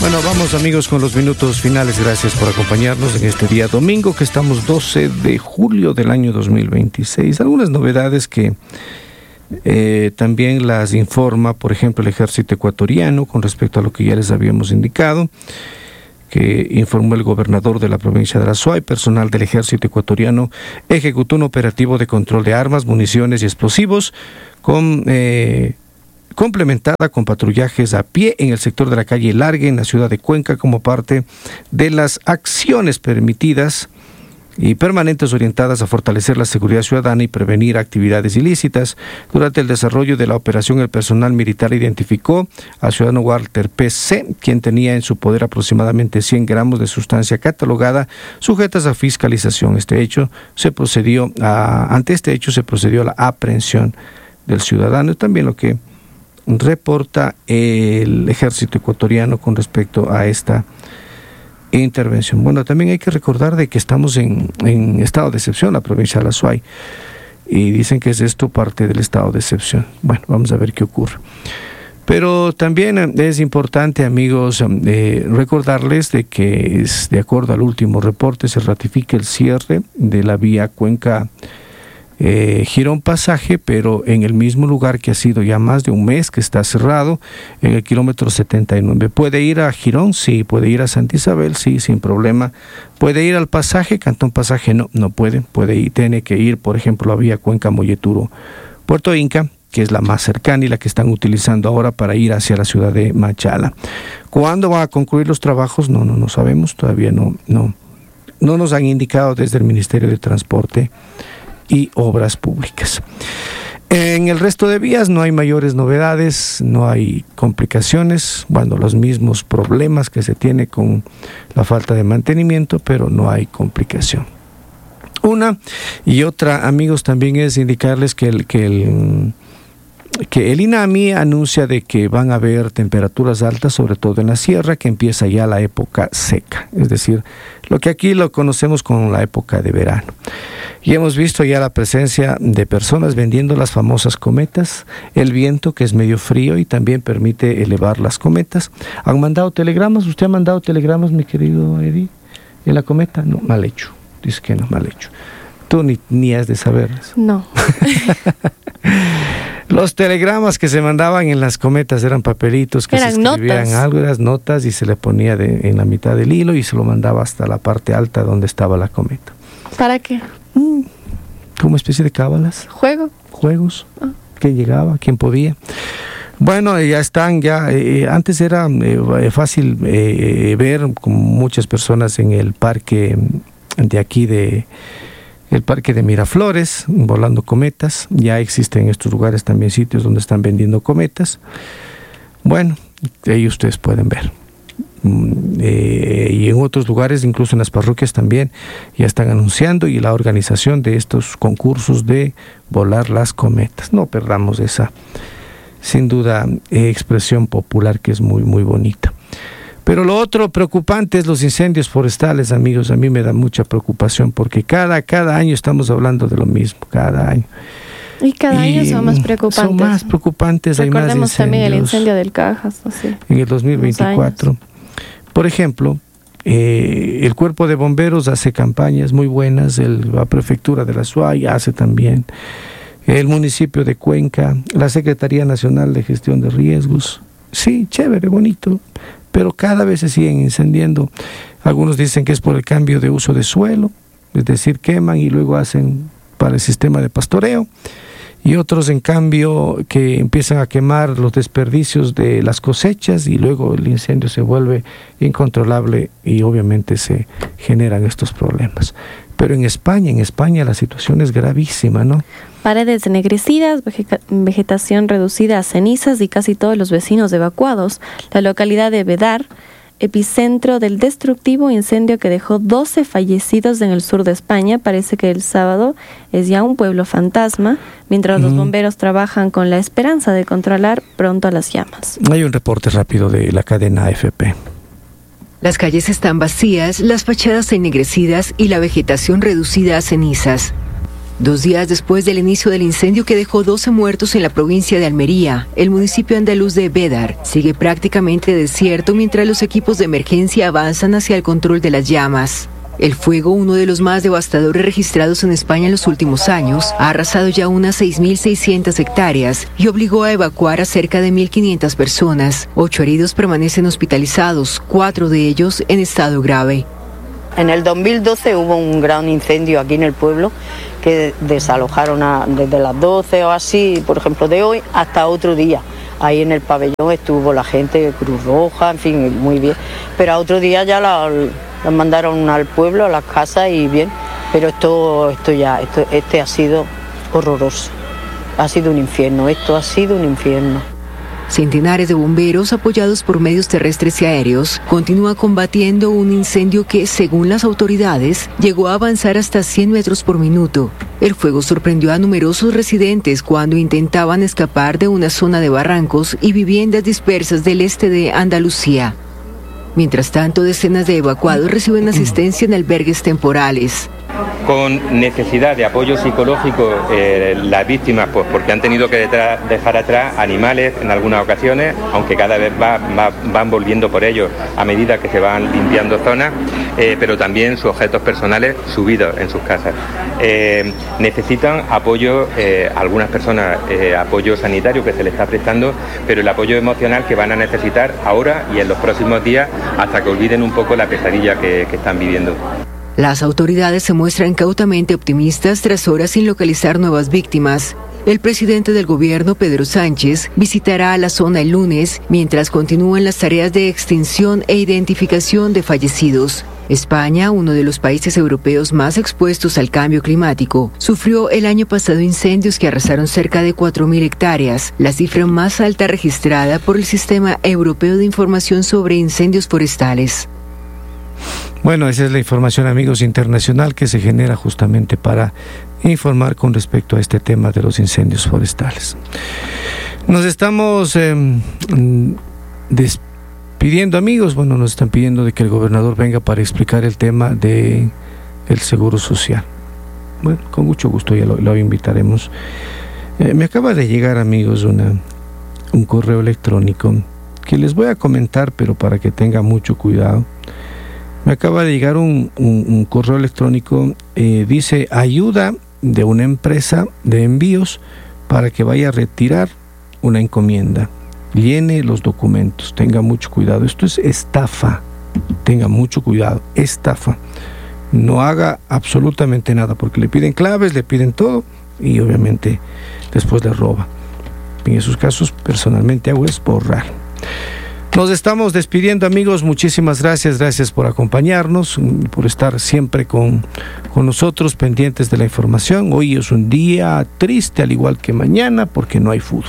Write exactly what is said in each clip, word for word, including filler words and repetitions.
Bueno, vamos amigos con los minutos finales. Gracias por acompañarnos en este día domingo, que estamos doce de julio del año dos mil veintiséis. Algunas novedades que eh, también las informa, por ejemplo, el ejército ecuatoriano con respecto a lo que ya les habíamos indicado, que informó el gobernador de la provincia de Azuay. Personal del ejército ecuatoriano ejecutó un operativo de control de armas, municiones y explosivos con... Eh, complementada con patrullajes a pie en el sector de la calle Largue en la ciudad de Cuenca, como parte de las acciones permitidas y permanentes orientadas a fortalecer la seguridad ciudadana y prevenir actividades ilícitas. Durante el desarrollo de la operación, el personal militar identificó al ciudadano Walter P C, quien tenía en su poder aproximadamente cien gramos de sustancia catalogada sujetas a fiscalización. Este hecho se procedió a, ante este hecho se procedió a la aprehensión del ciudadano, y también lo que reporta el ejército ecuatoriano con respecto a esta intervención. Bueno, también hay que recordar de que estamos en, en estado de excepción, la provincia de Azuay, y dicen que es esto parte del estado de excepción. Bueno, vamos a ver qué ocurre. Pero también es importante, amigos, eh, recordarles de que es, de acuerdo al último reporte, se ratifica el cierre de la vía Cuenca Eh, Girón Pasaje, pero en el mismo lugar que ha sido ya más de un mes que está cerrado, en el kilómetro setenta y nueve. ¿Puede ir a Girón? Sí. ¿Puede ir a Santa Isabel? Sí, sin problema. ¿Puede ir al Pasaje? Cantón Pasaje no, no puede. Puede ir, tiene que ir, por ejemplo, a vía Cuenca Molleturo Puerto Inca, que es la más cercana y la que están utilizando ahora para ir hacia la ciudad de Machala. ¿Cuándo va a concluir los trabajos? No, no, no sabemos, todavía no, no, no nos han indicado desde el Ministerio de Transporte y Obras Públicas. En el resto de vías no hay mayores novedades, no hay complicaciones, bueno, los mismos problemas que se tiene con la falta de mantenimiento, pero no hay complicación. Una y otra, amigos, también es indicarles que el, que el que el INAMI anuncia de que van a haber temperaturas altas, sobre todo en la sierra, que empieza ya la época seca, es decir, lo que aquí lo conocemos como la época de verano. Y hemos visto ya la presencia de personas vendiendo las famosas cometas, el viento que es medio frío y también permite elevar las cometas. ¿Han mandado telegramas? ¿Usted ha mandado telegramas, mi querido Eddie, en la cometa? No, mal hecho, dice que no, mal hecho. Tú ni, ni has de saberlas. No. Los telegramas que se mandaban en las cometas eran papelitos que eran se escribían notas. algo, eran notas, y se le ponía de, en la mitad del hilo y se lo mandaba hasta la parte alta donde estaba la cometa. ¿Para qué? Mm, como especie de cábalas. ¿Juego? Juegos. Ah. ¿Quién llegaba? ¿Quién podía? Bueno, ya están, ya eh, antes era eh, fácil eh, ver con muchas personas en el parque de aquí de... el parque de Miraflores, volando cometas. Ya existen en estos lugares también sitios donde están vendiendo cometas. Bueno, ahí ustedes pueden ver. Eh, y en otros lugares, incluso en las parroquias también, ya están anunciando y la organización de estos concursos de volar las cometas. No perdamos esa, sin duda, eh, expresión popular que es muy, muy bonita. Pero lo otro preocupante es los incendios forestales, amigos. A mí me da mucha preocupación porque cada, cada año estamos hablando de lo mismo, cada año. Y cada y año son más preocupantes. Son más preocupantes, hay más Recordemos incendios. también el incendio del Cajas, así. En el dos mil veinticuatro. Por ejemplo, eh, el Cuerpo de Bomberos hace campañas muy buenas, el, la Prefectura de la Azuay hace también, el municipio de Cuenca, la Secretaría Nacional de Gestión de Riesgos. Sí, chévere, bonito, pero cada vez se siguen incendiando. Algunos dicen que es por el cambio de uso de suelo, es decir, queman y luego hacen para el sistema de pastoreo, y otros en cambio que empiezan a quemar los desperdicios de las cosechas y luego el incendio se vuelve incontrolable y obviamente se generan estos problemas. Pero en España, en España la situación es gravísima, ¿no? Paredes ennegrecidas, vegetación reducida a cenizas y casi todos los vecinos evacuados. La localidad de Bedar, epicentro del destructivo incendio que dejó doce fallecidos en el sur de España. Parece que el sábado es ya un pueblo fantasma, mientras uh-huh. los bomberos trabajan con la esperanza de controlar pronto las llamas. Hay un reporte rápido de la cadena A F P. Las calles están vacías, las fachadas ennegrecidas y la vegetación reducida a cenizas. Dos días después del inicio del incendio que dejó doce muertos en la provincia de Almería, el municipio andaluz de Bédar sigue prácticamente desierto mientras los equipos de emergencia avanzan hacia el control de las llamas. El fuego, uno de los más devastadores registrados en España en los últimos años, ha arrasado ya unas seis mil seiscientas hectáreas y obligó a evacuar a cerca de mil quinientas personas. Ocho heridos permanecen hospitalizados, cuatro de ellos en estado grave. En el dos mil doce hubo un gran incendio aquí en el pueblo que desalojaron a, desde las doce o así, por ejemplo, de hoy hasta otro día. Ahí en el pabellón estuvo la gente, Cruz Roja, en fin, muy bien. Pero a otro día ya la, la mandaron al pueblo, a las casas y bien. Pero esto, esto ya, esto, este ha sido horroroso. Ha sido un infierno, esto ha sido un infierno. Centenares de bomberos, apoyados por medios terrestres y aéreos, continúan combatiendo un incendio que, según las autoridades, llegó a avanzar hasta cien metros por minuto. El fuego sorprendió a numerosos residentes cuando intentaban escapar de una zona de barrancos y viviendas dispersas del este de Andalucía. Mientras tanto, decenas de evacuados reciben asistencia en albergues temporales. Con necesidad de apoyo psicológico, eh, las víctimas, pues porque han tenido que detrás, dejar atrás animales en algunas ocasiones, aunque cada vez va, va, van volviendo por ellos a medida que se van limpiando zonas, eh, pero también sus objetos personales subidos en sus casas. Eh, necesitan apoyo, eh, algunas personas, eh, apoyo sanitario que se les está prestando, pero el apoyo emocional que van a necesitar ahora y en los próximos días hasta que olviden un poco la pesadilla que, que están viviendo. Las autoridades se muestran cautamente optimistas tras horas sin localizar nuevas víctimas. El presidente del gobierno, Pedro Sánchez, visitará a la zona el lunes, mientras continúan las tareas de extinción e identificación de fallecidos. España, uno de los países europeos más expuestos al cambio climático, sufrió el año pasado incendios que arrasaron cerca de cuatro mil hectáreas, la cifra más alta registrada por el Sistema Europeo de Información sobre Incendios Forestales. Bueno, esa es la información, amigos, internacional que se genera justamente para informar con respecto a este tema de los incendios forestales. Nos estamos eh, despidiendo, amigos. Bueno, nos están pidiendo de que el gobernador venga para explicar el tema de el seguro social. Bueno, con mucho gusto ya lo, lo invitaremos. Eh, me acaba de llegar, amigos, una, un correo electrónico que les voy a comentar, pero para que tengan mucho cuidado. Me acaba de llegar un, un, un correo electrónico, eh, dice ayuda de una empresa de envíos para que vaya a retirar una encomienda. Llene los documentos, tenga mucho cuidado. Esto es estafa, tenga mucho cuidado, estafa. No haga absolutamente nada porque le piden claves, le piden todo y obviamente después le roba. En esos casos personalmente hago es borrar. Nos estamos despidiendo, amigos. Muchísimas gracias, gracias por acompañarnos, por estar siempre con, con nosotros, pendientes de la información. Hoy es un día triste, al igual que mañana, porque no hay fútbol.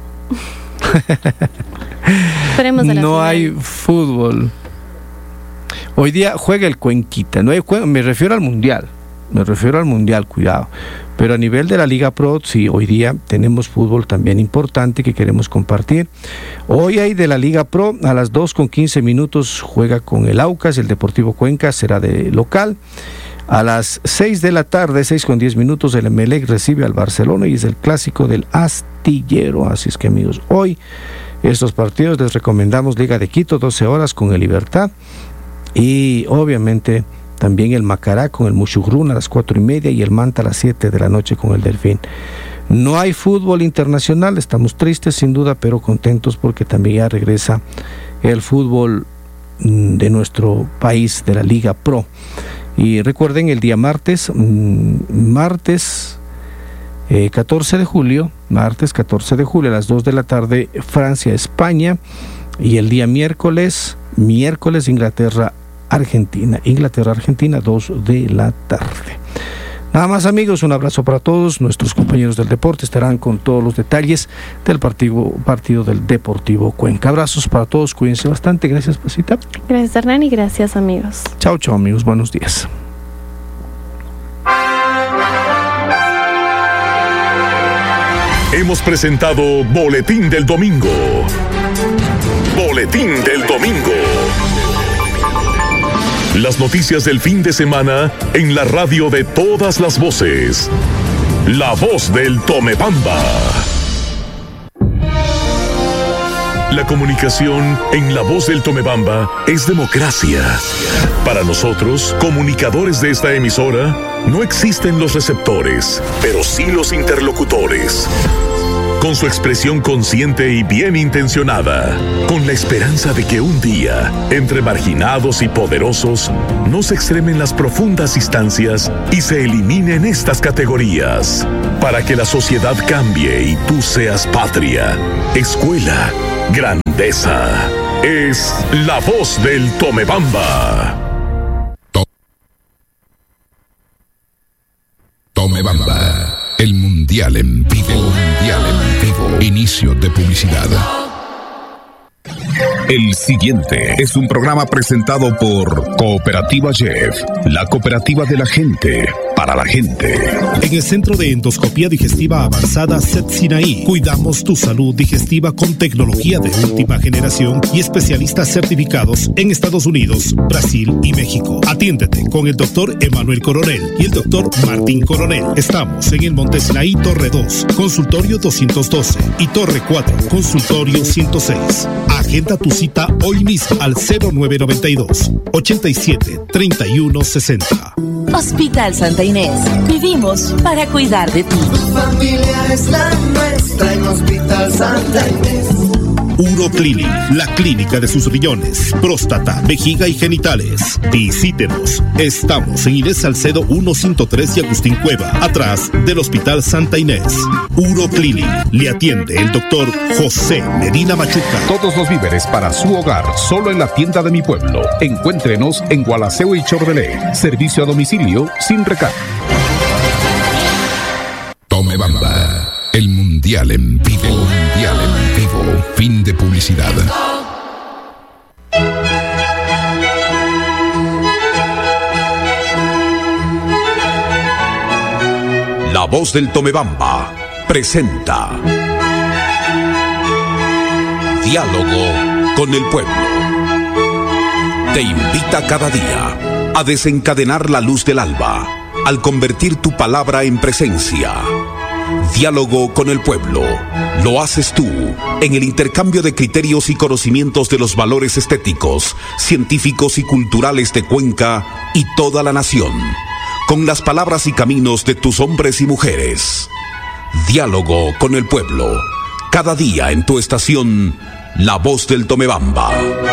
Esperemos a la no final. hay fútbol. Hoy día juega el Cuenquita. No hay, me refiero al Mundial. Me refiero al Mundial, cuidado. Pero a nivel de la Liga Pro, sí, hoy día tenemos fútbol también importante que queremos compartir. Hoy hay de la Liga Pro, a las dos con quince minutos juega con el Aucas, el Deportivo Cuenca será de local. A las seis de la tarde, seis con diez minutos, el Emelec recibe al Barcelona y es el clásico del Astillero. Así es que, amigos, hoy estos partidos les recomendamos Liga de Quito, doce horas con el Libertad. Y obviamente también el Macará con el Mushugruna a las cuatro y media y el Manta a las siete de la noche con el Delfín. No hay fútbol internacional, estamos tristes sin duda, pero contentos porque también ya regresa el fútbol de nuestro país, de la Liga Pro. Y recuerden, el día martes, martes eh, catorce de julio, martes catorce de julio a las dos de la tarde, Francia-España, y el día miércoles, miércoles Inglaterra Argentina, Inglaterra-Argentina, dos de la tarde. Nada más, amigos, un abrazo para todos. Nuestros compañeros del deporte estarán con todos los detalles del partido, partido del Deportivo Cuenca. Abrazos para todos, cuídense bastante. Gracias, Pasita. Gracias, Hernán, y gracias, amigos. Chao, chao, amigos, buenos días. Hemos presentado Boletín del Domingo. Boletín del Domingo. Las noticias del fin de semana en la radio de todas las voces. La voz del Tomebamba. La comunicación en La Voz del Tomebamba es democracia. Para nosotros, comunicadores de esta emisora, no existen los receptores, pero sí los interlocutores. Con su expresión consciente y bien intencionada, con la esperanza de que un día, entre marginados y poderosos, no se extremen las profundas instancias y se eliminen estas categorías, para que la sociedad cambie y tú seas patria, escuela, grandeza. Es La Voz del Tomebamba. Tomebamba, el mundial en vivo, mundial en vivo. Inicio de publicidad. El siguiente es un programa presentado por Cooperativa Jeff, la cooperativa de la gente, para la gente. En el Centro de Endoscopía Digestiva Avanzada C E T Sinaí, cuidamos tu salud digestiva con tecnología de última generación y especialistas certificados en Estados Unidos, Brasil y México. Atiéndete con el doctor Emanuel Coronel y el doctor Martín Coronel. Estamos en el Monte Sinaí, Torre dos, consultorio doscientos doce y Torre cuatro, consultorio ciento seis. Agenda tu cita hoy mismo al cero nueve noventa y dos, ochenta y siete, treinta y uno sesenta. Hospital Santa Inés. Vivimos para cuidar de ti. Tu familia es la nuestra en Hospital Santa Inés. Uroclinic, la clínica de sus riñones, próstata, vejiga y genitales. Visítenos. Estamos en Inés Salcedo ciento tres y Agustín Cueva, atrás del Hospital Santa Inés. Uroclinic, le atiende el doctor José Medina Machuca. Todos los víveres para su hogar, solo en la tienda de mi pueblo. Encuéntrenos en Gualaceo y Chordelé. Servicio a domicilio sin recargo. Tomebamba, el mundial en vivo, mundial en vivo. Fin de publicidad. La Voz del Tomebamba presenta Diálogo con el Pueblo. Te invita cada día a desencadenar la luz del alba al convertir tu palabra en presencia. Diálogo con el Pueblo. Lo haces tú en el intercambio de criterios y conocimientos de los valores estéticos, científicos y culturales de Cuenca y toda la nación, con las palabras y caminos de tus hombres y mujeres. Diálogo con el Pueblo. Cada día en tu estación, La Voz del Tomebamba.